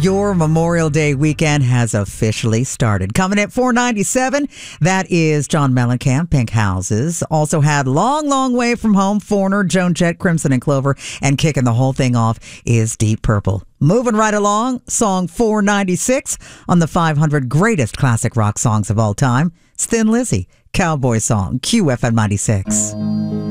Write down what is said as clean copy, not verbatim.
Your Memorial Day weekend has officially started. Coming at 497, that is John Mellencamp, Pink Houses. Also had Long, Long Way From Home, Foreigner, Joan Jett, Crimson and Clover. And kicking the whole thing off is Deep Purple. Moving right along, song 496 on the 500 greatest classic rock songs of all time. It's Thin Lizzy, Cowboy Song, QFM 96.